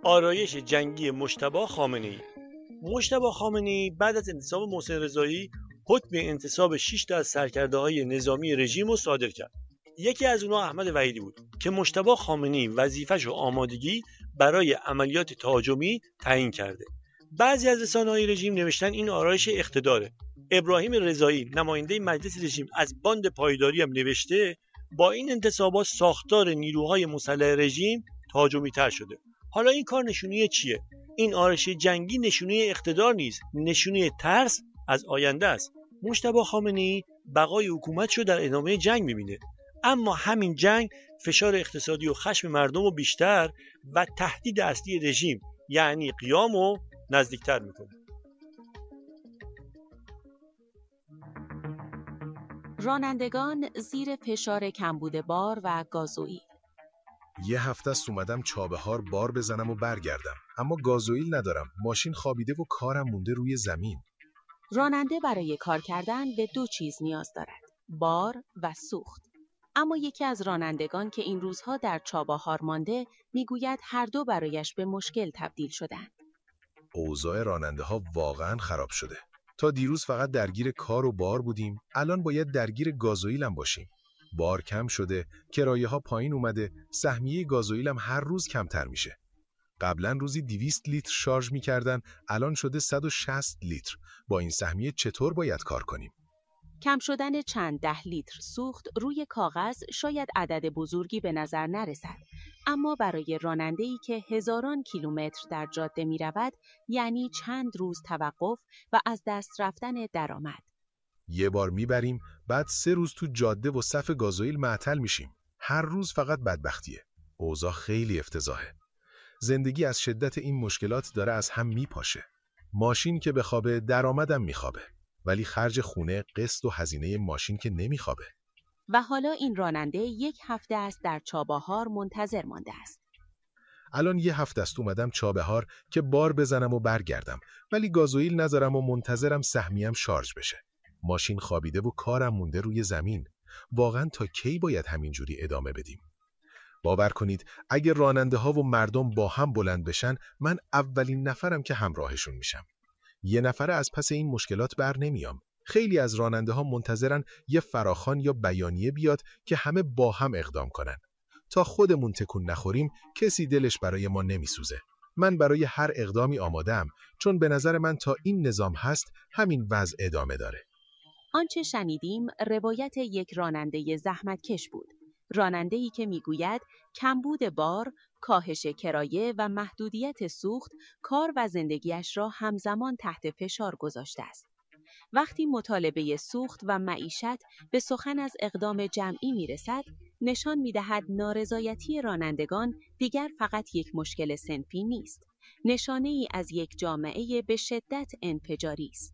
آرایش جنگی مجتبی خامنه‌ای. مجتبی خامنه‌ای بعد از انتصاب محسن رضایی حکم انتصاب 6 تا از سرکرده‌های نظامی رژیم رو صادر کرد. یکی از اونها احمد وحیدی بود که مجتبی خامنه‌ای وظیفه‌ش و آمادگی برای عملیات تهاجمی تعیین کرده. بعضی از رسانه‌های رژیم نوشتن این آرایش اقتداره. ابراهیم رضایی نماینده مجلس رژیم از باند پایداری هم نوشته با این انتصابات ساختار نیروهای مسلح رژیم تهاجمی‌تر شده. حالا این کار نشونه چیه؟ این آرایش جنگی نشونه اقتدار نیست، نشونه ترس از آینده است. مجتبی خامنه‌ای بقای حکومتشو در ادامه جنگ می‌بینه. اما همین جنگ فشار اقتصادی و خشم مردم رو بیشتر و تهدید اصلی رژیم یعنی قیام رو نزدیکتر میکنه. رانندگان زیر فشار کمبود بار و گازوئیل. یه هفته است اومدم چابهار بار بزنم و برگردم، اما گازوئیل ندارم. ماشین خوابیده و کارم مونده روی زمین. راننده برای کار کردن به 2 چیز نیاز دارد: بار و سوخت. اما یکی از رانندگان که این روزها در چابهار مانده میگوید هر دو برایش به مشکل تبدیل شدند. اوضاع راننده ها واقعاً خراب شده. تا دیروز فقط درگیر کار و بار بودیم، الان باید درگیر گازوئیل هم باشیم. بار کم شده، کرایه ها پایین اومده، سهمیه گازوئیل هم هر روز کمتر میشه. قبلا روزی 200 لیتر شارژ میکردن، الان شده 160 لیتر. با این سهمیه چطور باید کار کنیم؟ کم شدن چند 10 لیتر سوخت روی کاغذ شاید عدد بزرگی به نظر نرسد، اما برای راننده‌ای که هزاران کیلومتر در جاده می‌رود یعنی چند روز توقف و از دست رفتن درآمد. یه بار میبریم، بعد 3 روز تو جاده و صف گازوئیل معطل میشیم. هر روز فقط بدبختیه. اوضاع خیلی افتضاحه. زندگی از شدت این مشکلات داره از هم میپاشه. ماشین که بخوابه درآمدم میخوابه، ولی خرج خونه، قسط و هزینه ماشین که نمیخوابه. و حالا این راننده 1 هفته است در چابهار منتظر مانده است. الان 1 هفته است اومدم چابهار که بار بزنم و برگردم، ولی گازوئیل نذارم و منتظرم سهمیم شارژ بشه. ماشین خوابیده و کارم مونده روی زمین. واقعا تا کی باید همینجوری ادامه بدیم؟ باور کنید اگه راننده ها و مردم با هم بلند بشن، من اولین نفرم که همراهشون میشم. یه نفره از پس این مشکلات بر نمیام. خیلی از راننده ها منتظرن یه فراخوان یا بیانیه بیاد که همه با هم اقدام کنن. تا خودمون تکون نخوریم کسی دلش برای ما نمیسوزه. من برای هر اقدامی آماده‌ام، چون به نظر من تا این نظام هست همین وضع ادامه داره. آنچه شنیدیم روایت یک راننده زحمتکش بود. راننده‌ای که میگوید کمبود بار، کاهش کرایه و محدودیت سوخت کار و زندگیش را همزمان تحت فشار گذاشته است. وقتی مطالبه سوخت و معیشت به سخن از اقدام جمعی میرسد، نشان میدهد نارضایتی رانندگان دیگر فقط یک مشکل صنفی نیست، نشانه‌ای از یک جامعه به شدت انفجاری است.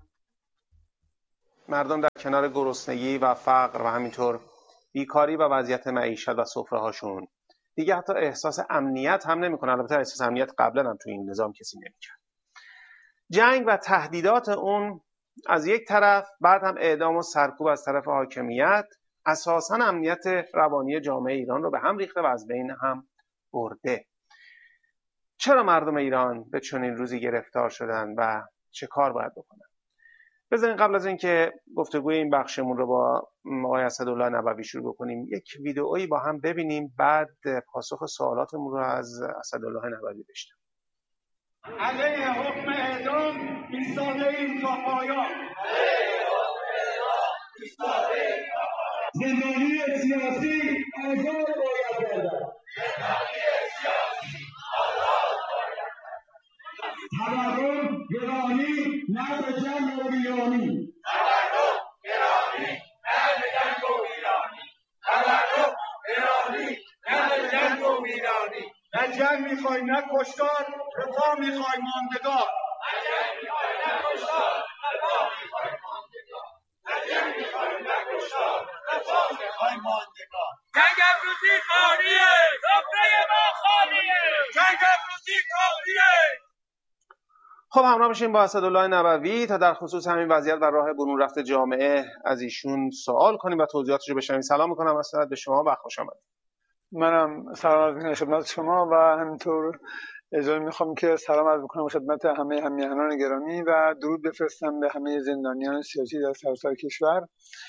مردم در کنار گرسنگی و فقر و همینطور بیکاری و وضعیت معیشت و سفره‌هاشون دیگه حتی احساس امنیت هم نمی‌کنن. البته احساس امنیت قبلا هم توی این نظام کسی نمی‌کرد. جنگ و تهدیدات اون از یک طرف، بعد هم اعدام و سرکوب از طرف حاکمیت اساساً امنیت روانی جامعه ایران رو به هم ریخته و از بین هم برده. چرا مردم ایران به چنین روزی گرفتار شدن و چه کار باید بکنن؟ بذارین قبل از اینکه گفتگوی این بخشمون رو با آقای اسدالله نبوی شروع بکنیم، یک ویدئویی با هم ببینیم، بعد پاسخ سوالاتمون رو از اسدالله نبوی بشنویم. علیه حکم اعدام ایستاده‌ایم تا پایان. زندانی سیاسی آزاد باید گردد. تورم گرانی نه به جنگ و ویرانی. نه جنگ میخوای نه کشتار، رفاه میخوای ماندگار. جنگ امروزی خالیه، سفره ما خالیه. جنگ امروزی خالیه. خب همراه باشیم با اسدالله نبوی تا در خصوص همین وضعیت و راه برون رفت جامعه از ایشون سوال کنیم و توضیحاتش رو بشنویم. سلام میکنم اسد به شما و خوش آمدید. منم سلام از خدمت شما و همینطور اجازه میخوام که سلام عرض بکنم خدمت همه همیهنان گرامی و درود بفرستم به همه زندانیان سیاسی در سراسر کشور.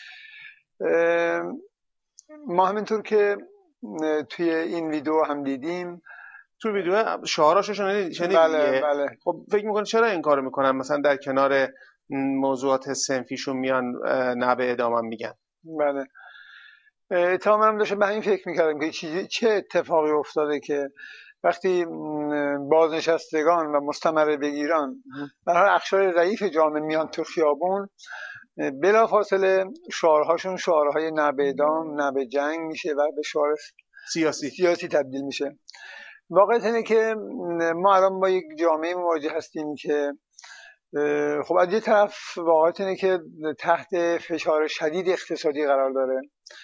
ما همینطور که توی این ویدیو هم دیدیم، تو ویدیو شعاراشو شنیدید بله بله. خب فکر میکنید چرا این کارو میکنن؟ مثلا در کنار موضوعات صنفیشون میان نه به اعدام میگن. بله، اتهام هم داشته به این فکر میکردم که چه اتفاقی افتاده که وقتی بازنشستگان و مستمر بگیران برای اقشار ضعیف جامعه میان تو خیابون، بلافاصله شعارهاشون شعارهای نه به اعدام، نه به جنگ میشه و به شعار سیاسی تبدیل میشه. واقعیت اینه که ما الان با یک جامعه مواجه هستیم که خب از یه طرف واقعیت اینه که تحت فشار شدید اقتصادی قرار داره،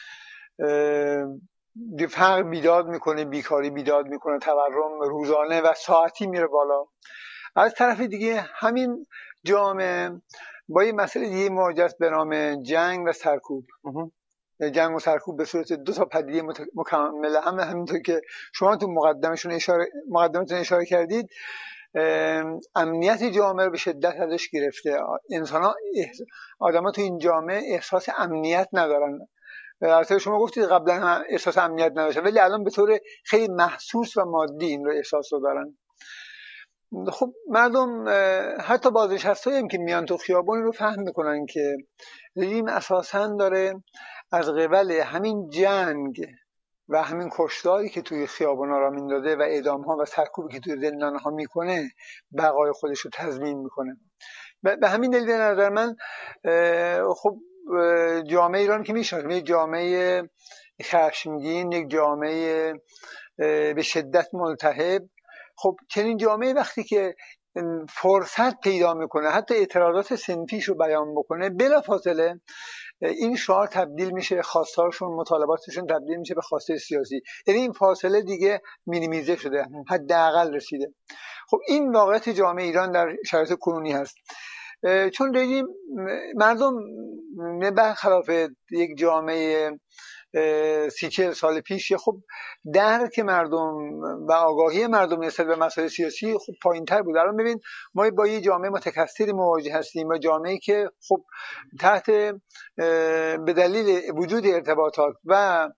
فقر بیداد میکنه، بیکاری بیداد میکنه، تورم روزانه و ساعتی میره بالا. از طرف دیگه همین جامعه با یه مسئله دیگه مواجه است به نام جنگ و سرکوب. جنگ و سرکوب به صورت دو تا پدیده مکمله. همینطور که شما تو مقدمتون اشاره کردید، امنیت جامعه رو به شدت ازش گرفته. آدم‌ها تو این جامعه احساس امنیت ندارن. البته شما گفتید قبلا احساس امنیت نداشتن، ولی الان به طور خیلی محسوس و مادی این رو احساس رو دارن. خب مردم، حتی بازنشسته‌ای هم که میان تو خیابون رو فهم میکنن که رژیم اساساً داره از قبل همین جنگ و همین کشتاری که توی خیابونا را میندازه و اعدام‌ها و سرکوبی که توی زندان‌ها میکنه بقای خودش رو تضمین میکنه. به همین دلیل به نظر من خب جامعه ایران که میشناسیم یک جامعه خشمگین، یک جامعه به شدت ملتهب. خب چنین جامعه وقتی که فرصت پیدا میکنه حتی اعتراضات صنفیش رو بیان بکنه، بلافاصله این شعار تبدیل میشه، خواستهاشون، مطالباتشون تبدیل میشه به خواسته سیاسی. یعنی این فاصله دیگه مینیمیزه شده، حداقل رسیده. خب این واقعیت جامعه ایران در شرایط کنونی هست. چون رژیم مردم برخلاف یک جامعه 30-40 سال پیش خب درک مردم و آگاهی مردم نسبت به مسائل سیاسی خب پایین‌تر بود. الان ببین ما با یه جامعه متکثری مواجه هستیم، با جامعه‌ای که خب تحت به دلیل وجود ارتباطات و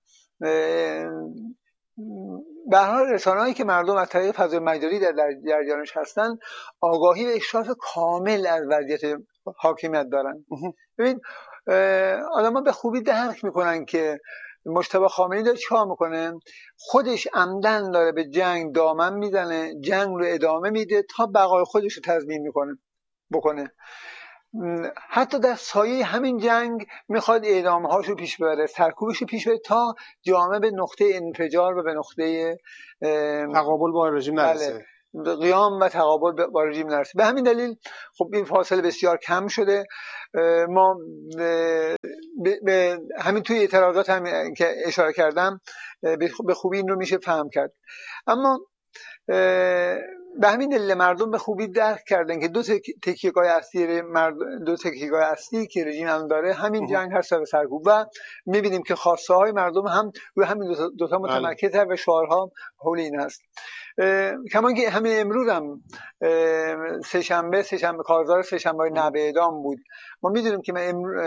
به هر حال رسانه‌ای که مردم از طریق فضای مجازی در جریانش هستن، آگاهی و اشراف کامل از وضعیت حاکمیت دارن. ببین آدم‌ها به خوبی درک میکنن که مجتبی خامنه‌ای داره چیکار میکنه. خودش عمدن داره به جنگ دامن میزنه، جنگ رو ادامه میده تا بقای خودش رو تضمین بکنه. حتی در سایه همین جنگ میخواد اعدامهاشو پیش ببره، سرکوبش رو پیش ببره تا جامعه به نقطه انفجار و به نقطه تقابل با رژیم نرسه، قیام و تقابل با رژیم نرسه. به همین دلیل خب این فاصله بسیار کم شده. ما به همین توی اعتراضات هم که اشاره کردم به خوبی این رو میشه فهم کرد. اما به همین دلیل مردم به خوبی درک کردن که دو تکیه‌گاه اصلی که رژیم هم داره همین جنگ هست و سرکوب، و میبینیم که خواسته های مردم هم روی همین دو تا متمرکزه و شعارها حول این هست. کمان که همین امروز هم سه‌شنبه کارزار سه‌شنبه نه به اعدام بود. ما میدونیم که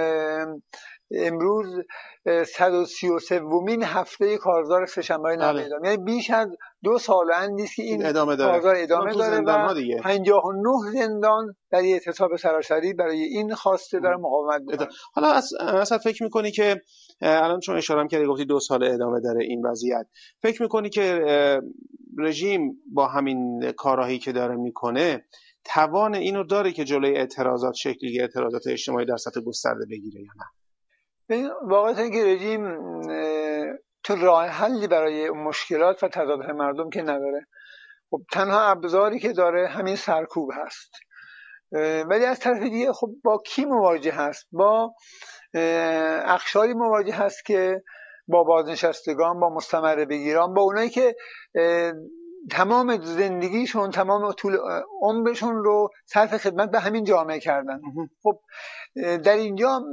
امروز 133مین هفته کارزار سه‌شنبه نه به اعدام، یعنی بیش از 2 سال اندیست که این کارزار ادامه داره و 59 زندان در اعتصاب سراسری برای این خواسته داره مقاومت می‌کنه. حالا اصلا فکر می‌کنی که الان چون اشاره کردی گفتی 2 سال ادامه داره این وضعیت، فکر می‌کنی که رژیم با همین کارهایی که داره میکنه توان اینو داره که جلوی اعتراضات شکلی اعتراضات اجتماعی در سطح گسترده بگیره یا نه؟ واقعا اینکه رژیم تو راه حلی برای مشکلات و تضادهای مردم که نداره. خب تنها ابزاری که داره همین سرکوب هست. ولی از طرف دیگه خب با کی مواجه هست؟ با اقشاری مواجه هست که با بازنشستگان، با مستمر بگیران، با اونایی که تمام زندگیشون، تمام طول عمرشون رو صرف خدمت به همین جامعه کردن. خب در اینجا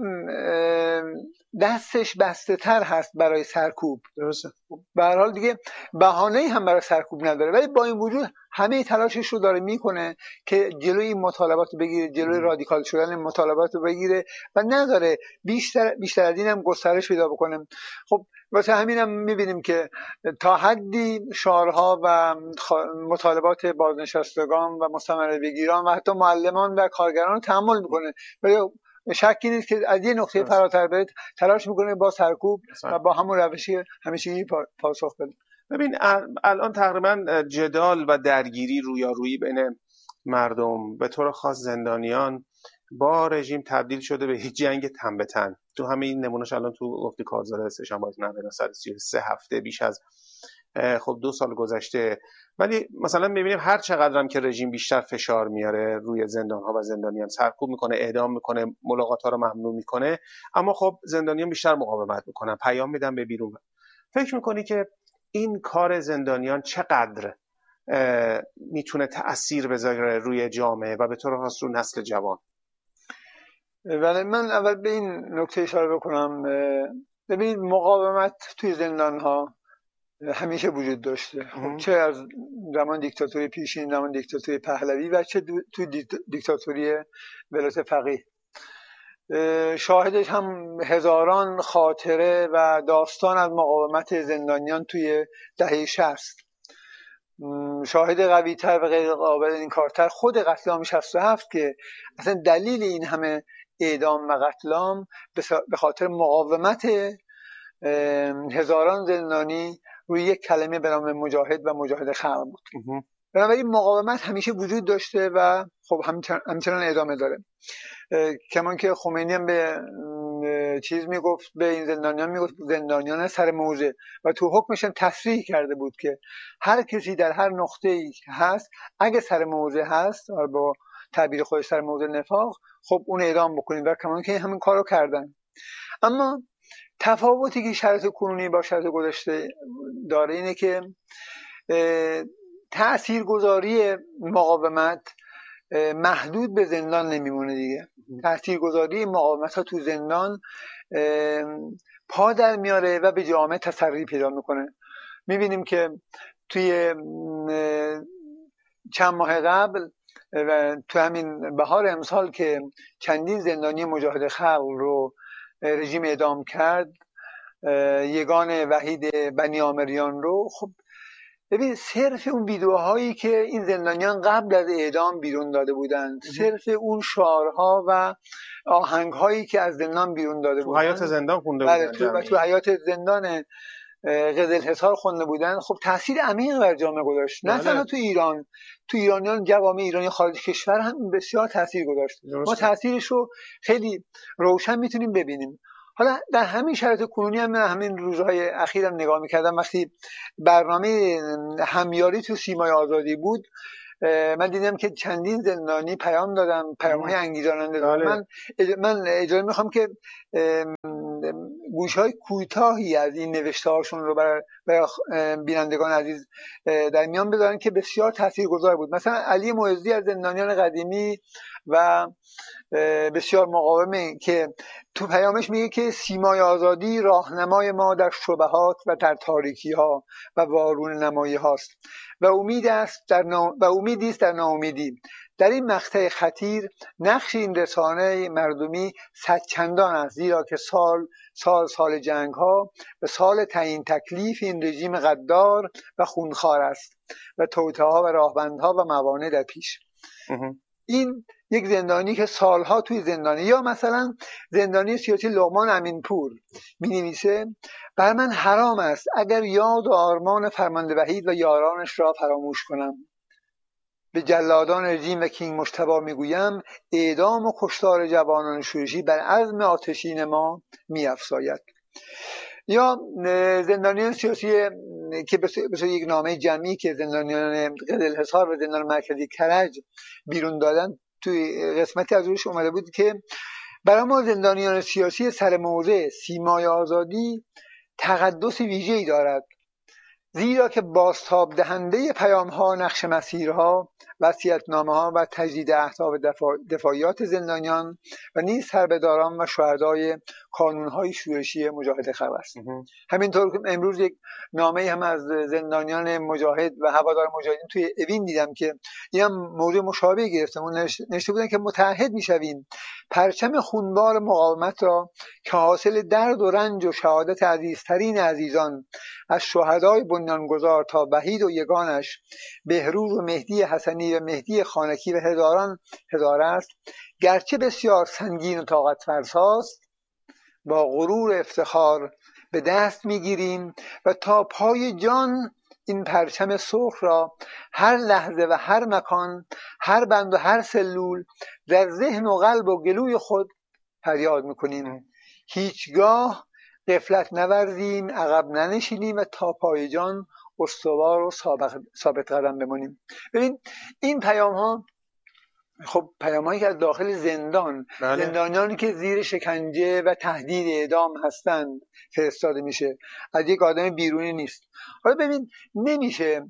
دستش بسته تر هست برای سرکوب. درسته. به هر حال دیگه بهانه‌ای هم برای سرکوب نداره، ولی با این وجود همه تلاشش رو داره میکنه که جلوی این مطالبات رو بگیره، جلوی رادیکال شدن مطالبات رو بگیره و نداره بیشتر از این هم گسترش پیدا بکنه. خب واسه همین هم میبینیم که تا حدی شعارها و مطالبات بازنشستگان و مستمره بگیران و حتی معلمان و کارگران رو تحمل میکنه، ولی شکی نیست که از یه نقطه فراتر بره تلاش میکنه با سرکوب و با همون روشی همیشگی پاسخ بده. ببین الان تقریبا جدال و درگیری رویارویی بین مردم به طور خاص زندانیان با رژیم تبدیل شده به یک جنگ تن به تن. تو همین نمونهش الان تو گفتی کارزار سه‌شنبه 933 هفته بیش از خب 2 سال گذشته، ولی مثلا میبینیم هر چقدرم که رژیم بیشتر فشار میاره روی زندان‌ها و زندانیان، سرکوب میکنه، اعدام میکنه، ملاقات‌ها رو ممنوع میکنه، اما خب زندانیان بیشتر مقاومت میکنن، پیام میدن به بیرون. فکر میکنی که این کار زندانیان چقدر میتونه تأثیر بذاره روی جامعه و به طور خاص رو نسل جوان؟ ولی من اول به این نکته اشاره بکنم. ببینید مقاومت توی زندان‌ها همیشه وجود داشته، خب چه از زمان دیکتاتوری پیشین، زمان دیکتاتوری پهلوی و چه توی دیکتاتوری ولایت فقیه. شاهدش هم هزاران خاطره و داستان از مقاومت زندانیان توی دهه 60. شاهد قوی تر و غیر قابل انکارتر خود قتل عام 67 که اصلا دلیل این همه اعدام و قتل عام به خاطر مقاومت هزاران زندانی روی یک کلمه به نام مجاهد و مجاهد خلق بود. بنابراین مقاومت همیشه وجود داشته و خب همچنان ادامه داره. کمان که خمینی هم به میگفت، به این زندانیان میگفت زندانیان سر موزه، و تو حکمش هم تصریح کرده بود که هر کسی در هر نقطه‌ای هست اگه سر موزه هست، با تعبیر خودش سر موزه نفاق، خب اون اعدام بکنید، و کمان که همین کارو کردن. اما تفاوتی که شرایط کنونی با شرایط گذشته داره اینه که تاثیرگذاری مقاومت محدود به زندان نمیمونه دیگه. تاثیرگذاری مقاومت ها تو زندان پا در میاره و به جامعه تسری پیدا میکنه. میبینیم که توی چند ماه قبل و تو همین بهار امسال که چندین زندانی مجاهد خلق رو رژیم اعدام کرد، یگان وحید بنی آمریان رو، خب ببین صرف اون ویدیوهایی که این زندانیان قبل از اعدام بیرون داده بودند، صرف اون شعارها و آهنگهایی که از زندان بیرون داده بودند، تو حیات زندان خونده بودن، تو حیات زندان قزلحصار خونده بودن، خب تاثیر عمیق بر جامعه گذاشت. نه تنها تو ایران، تو ایرانیان، جوامع ایرانی خارج کشور هم بسیار تاثیر گذاشت. ما تاثیرش رو خیلی روشن میتونیم ببینیم. حالا در همین شرایط کنونی هم همین روزهای اخیرم نگاه میکردم، وقتی برنامه همیاری تو سیمای آزادی بود، من دیدم که چندین زندانی پیام دادن، پیام‌های انگیزاننده دادن. من اجازه میخوام که گوش‌های کوتاهی از این نوشته‌هاشون رو برای بینندگان عزیز در میان بذارن که بسیار تاثیرگذار بود. مثلا علی معزی از زندانیان قدیمی و بسیار مقاومه که تو پیامش میگه که سیمای آزادی راهنمای ما در شبهات و در تاریکی ها و وارون نمایی هاست و امیدی است در ناامیدی. در این مقطع خطیر نقش این رسانه مردمی صدچندان است، زیرا که سال جنگ ها به سال تعیین تکلیف این رژیم غدار و خونخوار است و توطئه ها و راهبندها و موانع در پیش. این یک زندانی که سالها توی زندانی، یا مثلا زندانی سیاسی لقمان امینپور می‌نویسه بر من حرام است اگر یاد و آرمان فرمانده وحید و یارانش را فراموش کنم. به جلادان رژیم و کینگ مجتبی میگویم اعدام و کشتار جوانان شورشی بر عزم آتشین ما می‌افزاید. یا زندانیان سیاسی که به یک نامه جمعی که زندانیان قزلحصار و زندان مرکزی کرج بیرون دادن، توی قسمتی از روش اومده بود که برای ما زندانیان سیاسی سر موضع سیمای آزادی تقدس ویژه‌ای دارد، زیرا که بازتاب دهنده پیام‌ها، نقش مسیرها وصیت‌نامه‌ها و تجدید اهداف دفاعیات زندانیان و نیز سربداران و شهدای کانون‌های شورشی مجاهد خلق است. همینطور که امروز یک نامه هم از زندانیان مجاهد و هوادار مجاهدین توی اوین دیدم که این هم موضوع مشابه گرفتم. اون نوشته بودن که متعهد می‌شویم پرچم خونبار مقاومت را که حاصل درد و رنج و شهادت عزیزترین عزیزان از شهدای بنیانگذار تا وحید و یگانش بهروز و مهدی حسنی و مهدی خانکی و هزاران هزار است، گرچه بسیار سنگین و طاقت فرساست، با غرور و افتخار به دست میگیریم و تا پای جان این پرچم سرخ را هر لحظه و هر مکان، هر بند و هر سلول در ذهن و قلب و گلوی خود فریاد میکنیم. هیچگاه غفلت نورزیم، عقب ننشینیم و تا پای جان استوار و ثابت قدم بمانیم. ببین این پیام ها خب پیام‌هایی که از داخل زندان، زندانیانی که زیر شکنجه و تهدید اعدام هستند فرستاده میشه، از یک آدم بیرونی نیست. حالا ببین نمیشه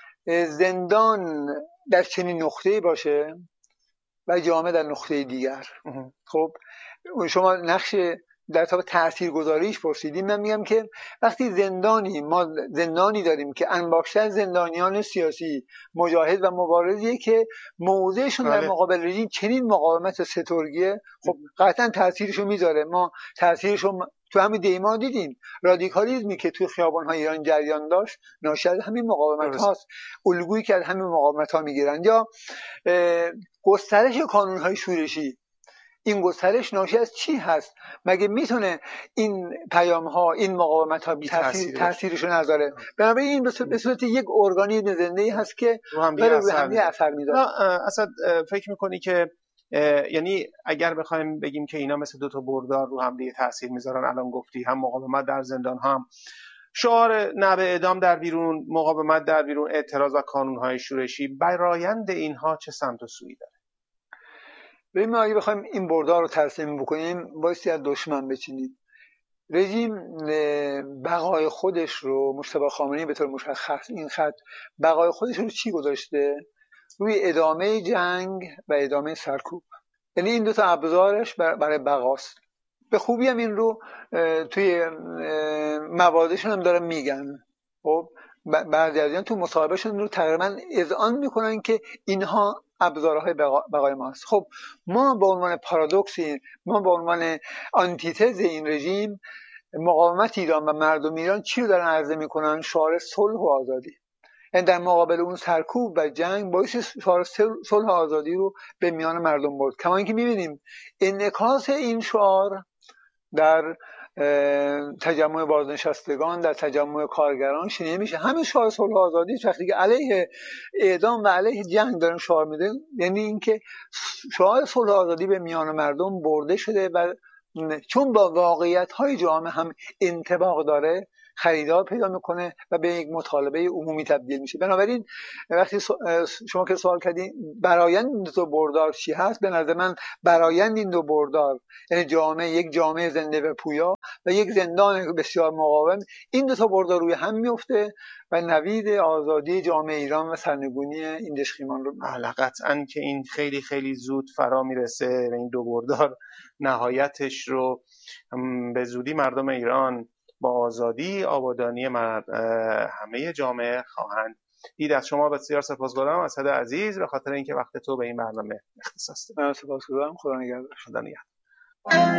زندان در چنین نقطه‌ای باشه و جامعه در نقطه دیگر. خب شما نقش در تاب تاثیرگذاریش پرسیدیم. من میگم که وقتی ما زندانی داریم که انباشته زندانیان سیاسی مجاهد و مبارزیه که موضعشون در مقابل رژیم چنین مقاومت سترگیه، خب قطعا تاثیرشو میذاره. ما تاثیرشو تو همین دیما دیدیم. رادیکالیسمی که تو خیابان‌های ایران جریان داشت ناشی از همین مقاومت هاست، الگویی که از همین مقاومت ها میگیرن. یا گسترش کانون‌های شورشی، این گسترش ناشی از چی هست؟ مگه میتونه این پیام ها، این مقاومت ها تاثیرشو نذاره؟ بنابراین این به صورت یک ارگانیسم زنده‌ای هست که رو هم اثر میذاره. اصلا فکر میکنی که یعنی اگر بخوایم بگیم که اینا مثل دو تا بردار رو هم دیگه تاثیر میذارن، الان گفتی هم مقاومت در زندان، هم شعار نه به اعدام در بیرون، مقاومت در بیرون، اعتراض و کانون‌های شورشی، برآیند اینها چه سمت و سویی داره؟ ببین ما اگه بخوایم این بردار رو ترسیم بکنیم بایستی از دشمن بچینیم. رژیم بقای خودش رو، مجتبی خامنه‌ای به طور مشخص این خط بقای خودش رو چی گذاشته؟ روی ادامه جنگ و ادامه سرکوب. یعنی این دو تا ابزارش برای بقاست. به خوبی هم این رو توی موادشون هم دارن میگن. خب بعضی از اینا تو مصاحبهشون رو تقریبا اذعان میکنن که اینها ابزارهای بقای ماست. خب ما به عنوان پارادوکسی، ما به عنوان آنتیتز این رژیم، مقاومت ایران و مردم ایران چی رو دارن عرضه میکنن؟ شعار صلح و آزادی. یعنی در مقابل اون سرکوب و جنگ باعث شعار صلح و آزادی رو به میان مردم برد. کما اینکه میبینیم انعکاس این شعار در تجمع بازنشستگان، در تجمع کارگران شنیده میشه. همین شعار صلح و آزادی وقتی که علیه اعدام و علیه جنگ دارن شعار میده، یعنی اینکه شعار صلح و آزادی به میان مردم برده شده و چون با واقعیت‌های جامعه هم انطباق داره خریدار پیدا میکنه و به یک مطالبه عمومی تبدیل میشه. بنابراین وقتی شما که سوال کردین برآیند این دو بردار چی هست، به نظر من برآیند این دو بردار یعنی یک جامعه زنده و پویا و یک زندان بسیار مقاوم، این دو تا بردار روی هم میفته و نوید آزادی جامعه ایران و سرنگونی این دشخیمان رو قطعاً که این خیلی خیلی زود فرا میرسه و این دو بردار نهایتش رو به زودی مردم ایران با آزادی آبادانی همه جامعه خواهند دید. از شما بسیار سپاسگزارم اسد عزیز به خاطر اینکه وقت تو به این برنامه اختصاص دادید. من سپاسگزارم. خدا نگهدار. خدا نگهدار.